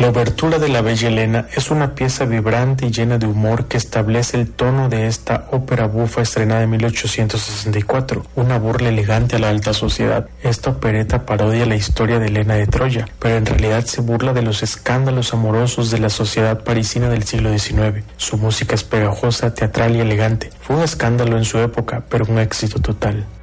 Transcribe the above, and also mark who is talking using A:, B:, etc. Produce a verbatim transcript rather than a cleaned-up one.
A: La obertura de La Bella Helena es una pieza vibrante y llena de humor que establece el tono de esta ópera bufa estrenada en mil ochocientos sesenta y cuatro, una burla elegante a la alta sociedad. Esta opereta parodia la historia de Helena de Troya, pero en realidad se burla de los escándalos amorosos de la sociedad parisina del siglo diecinueve. Su música es pegajosa, teatral y elegante. Fue un escándalo en su época, pero un éxito total.